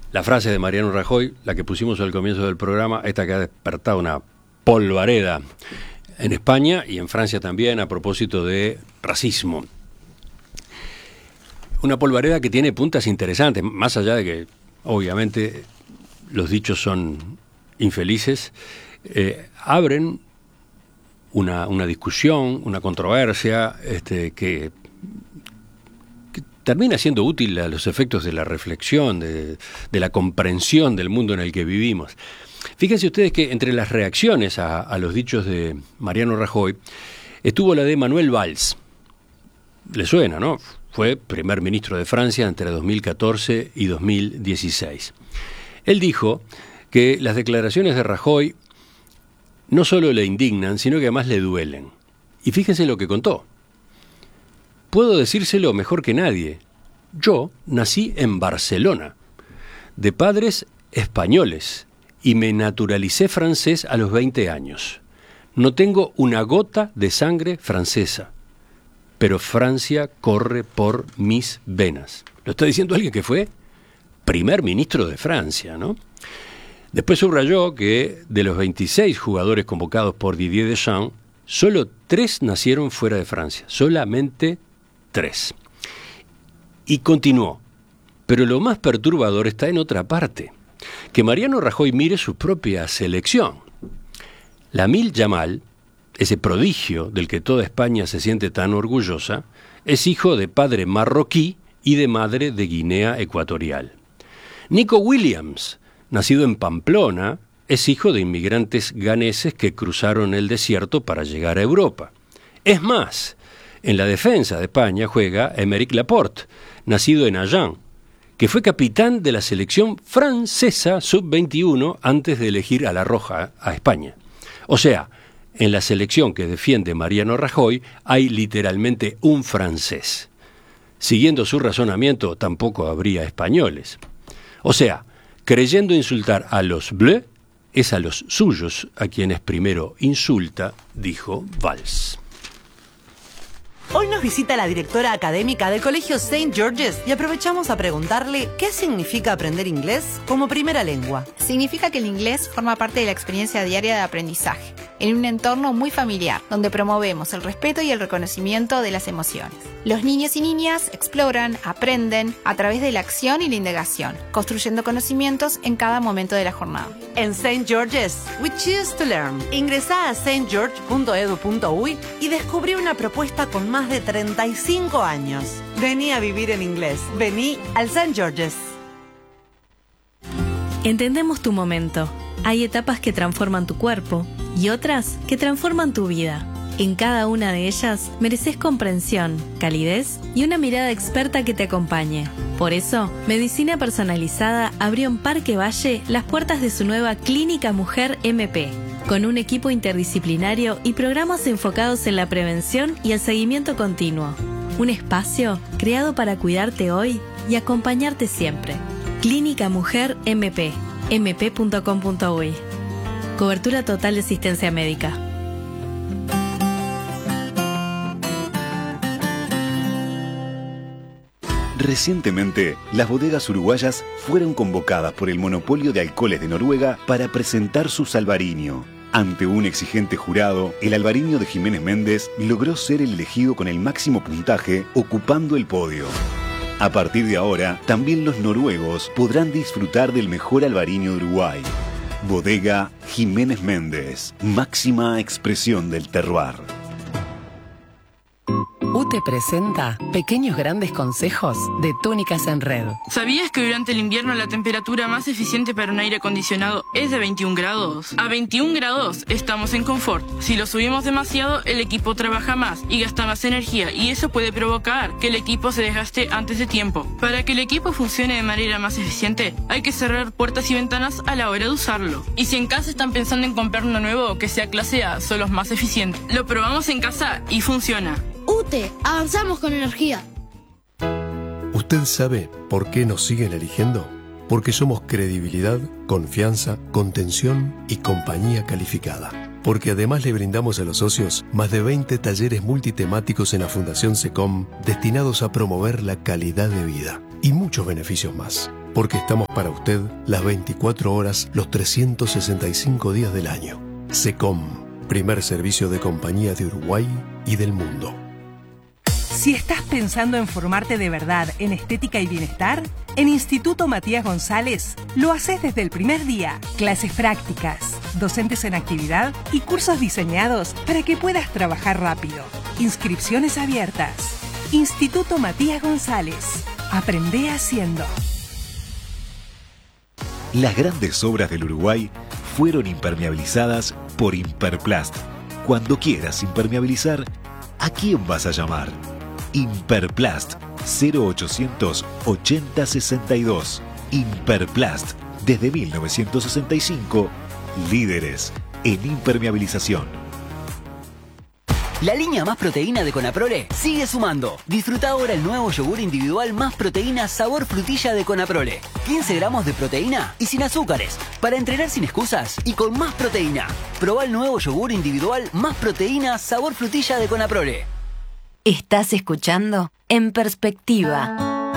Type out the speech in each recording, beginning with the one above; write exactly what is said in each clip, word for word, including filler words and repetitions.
La frase de Mariano Rajoy, la que pusimos al comienzo del programa, esta que ha despertado una polvareda en España y en Francia también a propósito de racismo. Una polvareda que tiene puntas interesantes, más allá de que obviamente los dichos son infelices, eh, abren una, una discusión, una controversia este, que, que termina siendo útil a los efectos de la reflexión, de, de la comprensión del mundo en el que vivimos. Fíjense ustedes que entre las reacciones a, a los dichos de Mariano Rajoy estuvo la de Manuel Valls. Le suena, ¿no? Fue primer ministro de Francia entre dos mil catorce y dos mil dieciséis. Él dijo que las declaraciones de Rajoy no solo le indignan, sino que además le duelen. Y fíjense lo que contó. Puedo decírselo mejor que nadie. Yo nací en Barcelona, de padres españoles, y me naturalicé francés a los veinte años. No tengo una gota de sangre francesa, pero Francia corre por mis venas. Lo está diciendo alguien que fue primer ministro de Francia, ¿no? Después subrayó que de los veintiséis jugadores convocados por Didier Deschamps, solo tres nacieron fuera de Francia, solamente tres. Y continuó, pero lo más perturbador está en otra parte, que Mariano Rajoy mire su propia selección. Lamine Yamal, ese prodigio del que toda España se siente tan orgullosa, es hijo de padre marroquí y de madre de Guinea Ecuatorial. Nico Williams, nacido en Pamplona, es hijo de inmigrantes ganeses que cruzaron el desierto para llegar a Europa. Es más, en la defensa de España juega Aymeric Laporte, nacido en Agen, que fue capitán de la selección francesa sub veintiuno antes de elegir a la Roja a España. O sea, en la selección que defiende Mariano Rajoy hay literalmente un francés. Siguiendo su razonamiento, tampoco habría españoles. O sea, creyendo insultar a los bleus, es a los suyos a quienes primero insulta, dijo Valls. Hoy nos visita la directora académica del Colegio Saint George's y aprovechamos a preguntarle qué significa aprender inglés como primera lengua. Significa que el inglés forma parte de la experiencia diaria de aprendizaje, en un entorno muy familiar, donde promovemos el respeto y el reconocimiento de las emociones. Los niños y niñas exploran, aprenden a través de la acción y la indagación, construyendo conocimientos en cada momento de la jornada. En Saint George's, we choose to learn. Ingresá a saint george punto edu punto uy y descubrí una propuesta con más de treinta y cinco años. Vení a vivir en inglés. Vení al Saint George's. Entendemos tu momento. Hay etapas que transforman tu cuerpo y otras que transforman tu vida. En cada una de ellas mereces comprensión, calidez y una mirada experta que te acompañe. Por eso, Medicina Personalizada abrió en Parque Valle las puertas de su nueva Clínica Mujer M P, con un equipo interdisciplinario y programas enfocados en la prevención y el seguimiento continuo. Un espacio creado para cuidarte hoy y acompañarte siempre. Clínica Mujer M P, m p punto com punto uy. Cobertura total de asistencia médica. Recientemente, las bodegas uruguayas fueron convocadas por el Monopolio de Alcoholes de Noruega para presentar su Albariño. Ante un exigente jurado, el Albariño de Jiménez Méndez logró ser el elegido con el máximo puntaje, ocupando el podio. A partir de ahora, también los noruegos podrán disfrutar del mejor albariño de Uruguay. Bodega Jiménez Méndez, máxima expresión del terroir. U T E presenta Pequeños Grandes Consejos de Túnicas en Red. ¿Sabías que durante el invierno la temperatura más eficiente para un aire acondicionado es de veintiún grados? A veintiún grados estamos en confort. Si lo subimos demasiado, el equipo trabaja más y gasta más energía, y eso puede provocar que el equipo se desgaste antes de tiempo. Para que el equipo funcione de manera más eficiente, hay que cerrar puertas y ventanas a la hora de usarlo. Y si en casa están pensando en comprar uno nuevo que sea clase A, son los más eficientes. Lo probamos en casa y funciona. U T E, avanzamos con energía. ¿Usted sabe por qué nos siguen eligiendo? Porque somos credibilidad, confianza, contención y compañía calificada. Porque además le brindamos a los socios más de veinte talleres multitemáticos en la Fundación SECOM destinados a promover la calidad de vida y muchos beneficios más. porque estamos para usted las veinticuatro horas, los trescientos sesenta y cinco días del año. SECOM, primer servicio de compañía de Uruguay y del mundo. Si estás pensando en formarte de verdad en estética y bienestar, en Instituto Matías González lo haces desde el primer día. Clases prácticas, docentes en actividad y cursos diseñados para que puedas trabajar rápido. Inscripciones abiertas. Instituto Matías González. Aprende haciendo. Las grandes obras del Uruguay fueron impermeabilizadas por Imperplast. Cuando quieras impermeabilizar, ¿a quién vas a llamar? Imperplast, cero ochocientos ochenta sesenta y dos. Imperplast, desde mil novecientos sesenta y cinco, líderes en impermeabilización. La línea Más Proteína de Conaprole sigue sumando. Disfruta ahora el nuevo yogur individual Más Proteína sabor frutilla de Conaprole. quince gramos de proteína y sin azúcares. Para entrenar sin excusas y con más proteína. Probá el nuevo yogur individual Más Proteína sabor frutilla de Conaprole. Estás escuchando En Perspectiva.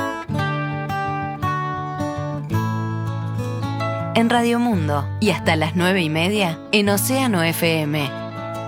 En Radio Mundo y hasta las nueve y media en Océano F M.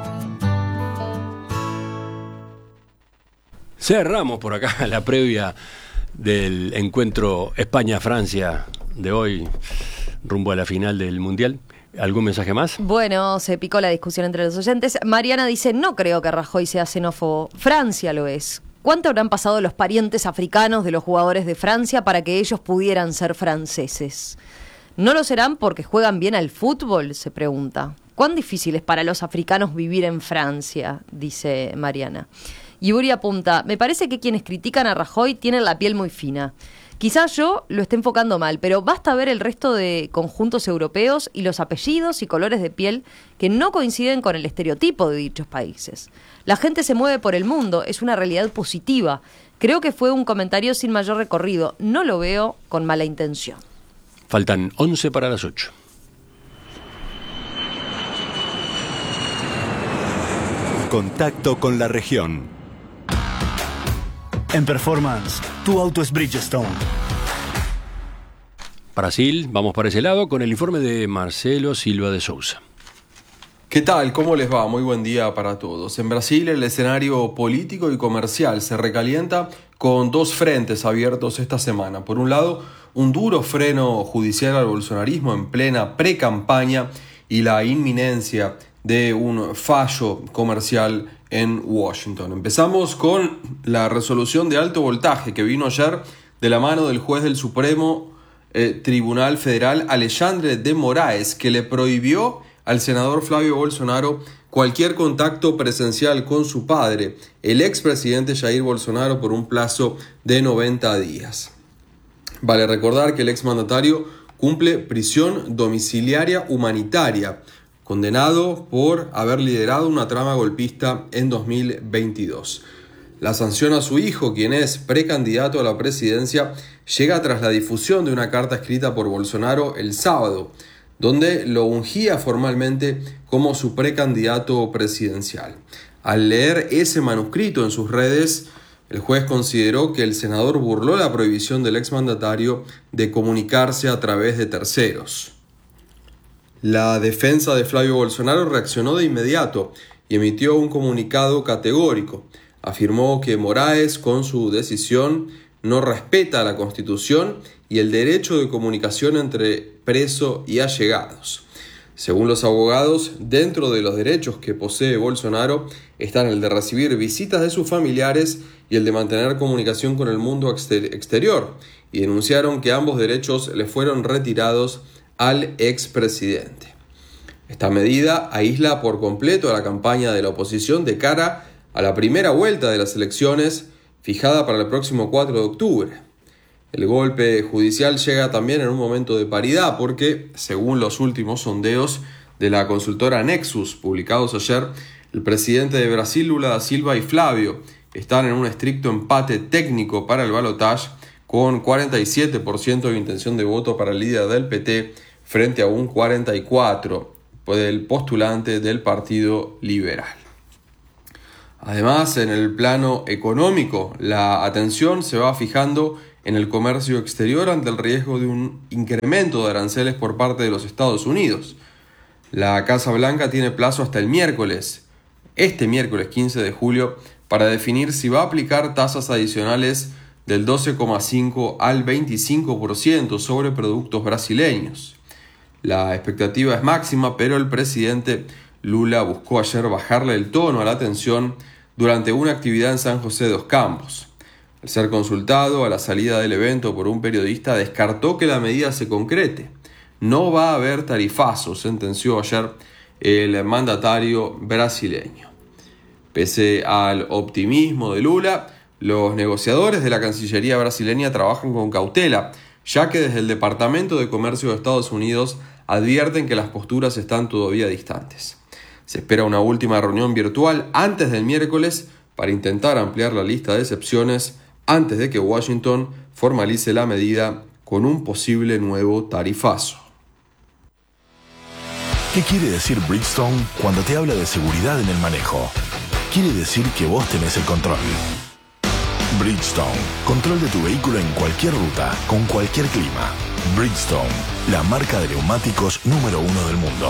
Cerramos por acá la previa del encuentro España-Francia de hoy, rumbo a la final del Mundial. ¿Algún mensaje más? Bueno, se picó la discusión entre los oyentes. Mariana dice, no creo que Rajoy sea xenófobo. Francia lo es. ¿Cuánto habrán pasado los parientes africanos de los jugadores de Francia para que ellos pudieran ser franceses? ¿No lo serán porque juegan bien al fútbol?, se pregunta. ¿Cuán difícil es para los africanos vivir en Francia?, dice Mariana. Y Uri apunta, me parece que quienes critican a Rajoy tienen la piel muy fina. Quizás yo lo esté enfocando mal, pero basta ver el resto de conjuntos europeos y los apellidos y colores de piel que no coinciden con el estereotipo de dichos países. La gente se mueve por el mundo, es una realidad positiva. Creo que fue un comentario sin mayor recorrido, no lo veo con mala intención. Faltan once para las ocho. Contacto con la región. En Performance, tu auto es Bridgestone. Brasil, vamos para ese lado con el informe de Marcelo Silva de Sousa. ¿Qué tal? ¿Cómo les va? Muy buen día para todos. En Brasil el escenario político y comercial se recalienta con dos frentes abiertos esta semana. Por un lado, un duro freno judicial al bolsonarismo en plena pre-campaña y la inminencia de un fallo comercial en Washington. Empezamos con la resolución de alto voltaje que vino ayer de la mano del juez del Supremo eh, Tribunal Federal Alexandre de Moraes, que le prohibió al senador Flavio Bolsonaro cualquier contacto presencial con su padre, el expresidente Jair Bolsonaro, por un plazo de noventa días. Vale recordar que el exmandatario cumple prisión domiciliaria humanitaria, condenado por haber liderado una trama golpista en dos mil veintidós. La sanción a su hijo, quien es precandidato a la presidencia, llega tras la difusión de una carta escrita por Bolsonaro el sábado, donde lo ungía formalmente como su precandidato presidencial. Al leer ese manuscrito en sus redes, el juez consideró que el senador burló la prohibición del exmandatario de comunicarse a través de terceros. La defensa de Flavio Bolsonaro reaccionó de inmediato y emitió un comunicado categórico. Afirmó que Moraes, con su decisión, no respeta la Constitución y el derecho de comunicación entre preso y allegados. Según los abogados, dentro de los derechos que posee Bolsonaro están el de recibir visitas de sus familiares y el de mantener comunicación con el mundo exter- exterior, y denunciaron que ambos derechos le fueron retirados al expresidente. Esta medida aísla por completo a la campaña de la oposición de cara a la primera vuelta de las elecciones fijada para el próximo cuatro de octubre. El golpe judicial llega también en un momento de paridad porque, según los últimos sondeos de la consultora Nexus publicados ayer, el presidente de Brasil, Lula da Silva, y Flavio están en un estricto empate técnico para el balotaje, con cuarenta y siete por ciento de intención de voto para el líder del P T frente a un cuarenta y cuatro por ciento del postulante del Partido Liberal. Además, en el plano económico, la atención se va fijando en el comercio exterior ante el riesgo de un incremento de aranceles por parte de los Estados Unidos. La Casa Blanca tiene plazo hasta el miércoles, este miércoles quince de julio, para definir si va a aplicar tasas adicionales del doce coma cinco al veinticinco por ciento sobre productos brasileños. La expectativa es máxima, pero el presidente Lula buscó ayer bajarle el tono a la tensión durante una actividad en San José dos Campos. Al ser consultado a la salida del evento por un periodista, descartó que la medida se concrete. No va a haber tarifazos, sentenció ayer el mandatario brasileño. Pese al optimismo de Lula, los negociadores de la Cancillería brasileña trabajan con cautela, ya que desde el Departamento de Comercio de Estados Unidos advierten que las posturas están todavía distantes. Se espera una última reunión virtual antes del miércoles para intentar ampliar la lista de excepciones antes de que Washington formalice la medida con un posible nuevo tarifazo. ¿Qué quiere decir Bridgestone cuando te habla de seguridad en el manejo? Quiere decir que vos tenés el control. Bridgestone, control de tu vehículo en cualquier ruta, con cualquier clima. Bridgestone, la marca de neumáticos número uno del mundo.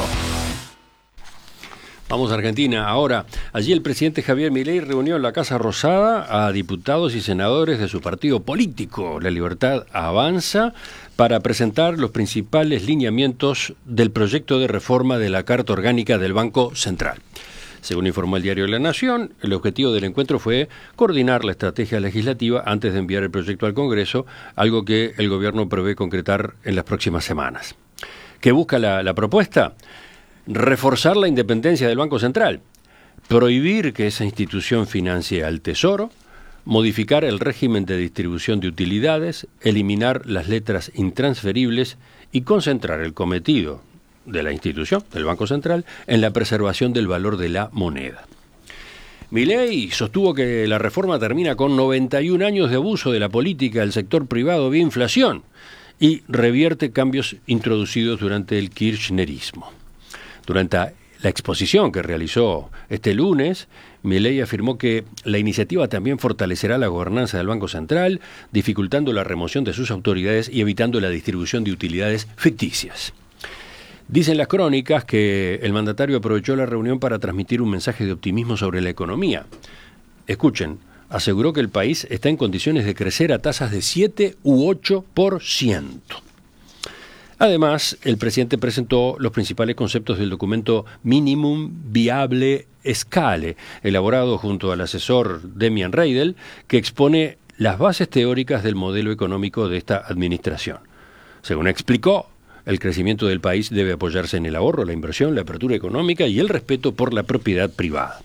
Vamos a Argentina. Ahora, allí el presidente Javier Milei reunió en la Casa Rosada a diputados y senadores de su partido político, La Libertad Avanza, para presentar los principales lineamientos del proyecto de reforma de la Carta Orgánica del Banco Central. Según informó el diario La Nación, el objetivo del encuentro fue coordinar la estrategia legislativa antes de enviar el proyecto al Congreso, algo que el gobierno prevé concretar en las próximas semanas. ¿Qué busca la, la propuesta? Reforzar la independencia del Banco Central, prohibir que esa institución financie al Tesoro, modificar el régimen de distribución de utilidades, eliminar las letras intransferibles y concentrar el cometido de la institución, del Banco Central, en la preservación del valor de la moneda. Milei sostuvo que la reforma termina con noventa y un años de abuso de la política del sector privado vía inflación y revierte cambios introducidos durante el kirchnerismo. Durante la exposición que realizó este lunes, Milei afirmó que la iniciativa también fortalecerá la gobernanza del Banco Central, dificultando la remoción de sus autoridades y evitando la distribución de utilidades ficticias. Dicen las crónicas que el mandatario aprovechó la reunión para transmitir un mensaje de optimismo sobre la economía. Escuchen, aseguró que el país está en condiciones de crecer a tasas de siete u ocho por ciento. Además, el presidente presentó los principales conceptos del documento Minimum Viable Scale, elaborado junto al asesor Demian Reidel, que expone las bases teóricas del modelo económico de esta administración. Según explicó, el crecimiento del país debe apoyarse en el ahorro, la inversión, la apertura económica y el respeto por la propiedad privada.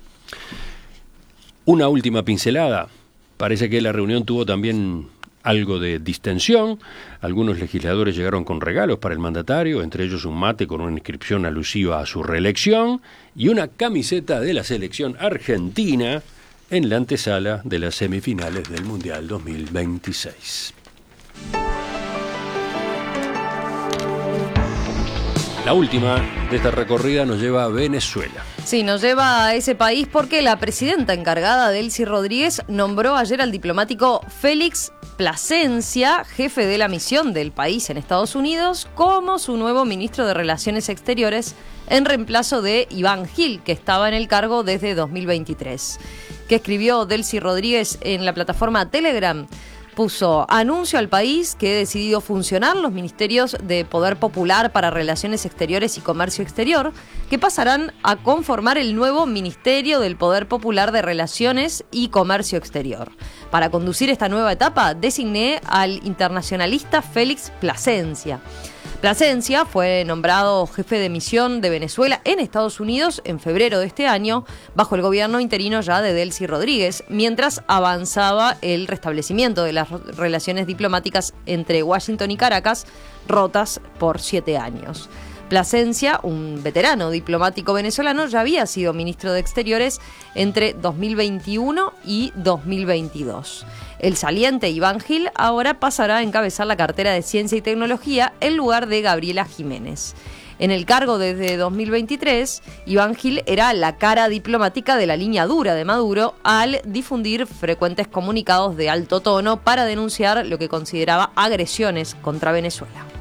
Una última pincelada. Parece que la reunión tuvo también algo de distensión. Algunos legisladores llegaron con regalos para el mandatario, entre ellos un mate con una inscripción alusiva a su reelección y una camiseta de la selección argentina en la antesala de las semifinales del Mundial dos mil veintiséis. La última de esta recorrida nos lleva a Venezuela. Sí, nos lleva a ese país porque la presidenta encargada, Delcy Rodríguez, nombró ayer al diplomático Félix Plasencia, jefe de la misión del país en Estados Unidos, como su nuevo ministro de Relaciones Exteriores, en reemplazo de Iván Gil, que estaba en el cargo desde dos mil veintitrés. ¿Qué escribió Delcy Rodríguez en la plataforma Telegram? Puso: anuncio al país que he decidido funcionar los ministerios de Poder Popular para Relaciones Exteriores y Comercio Exterior, que pasarán a conformar el nuevo Ministerio del Poder Popular de Relaciones y Comercio Exterior. Para conducir esta nueva etapa, designé al internacionalista Félix Plasencia. Plasencia fue nombrado jefe de misión de Venezuela en Estados Unidos en febrero de este año, bajo el gobierno interino ya de Delcy Rodríguez, mientras avanzaba el restablecimiento de las relaciones diplomáticas entre Washington y Caracas, rotas por siete años. Plasencia, un veterano diplomático venezolano, ya había sido ministro de Exteriores entre dos mil veintiuno y dos mil veintidós. El saliente Iván Gil ahora pasará a encabezar la cartera de Ciencia y Tecnología en lugar de Gabriela Jiménez. En el cargo desde dos mil veintitrés, Iván Gil era la cara diplomática de la línea dura de Maduro al difundir frecuentes comunicados de alto tono para denunciar lo que consideraba agresiones contra Venezuela.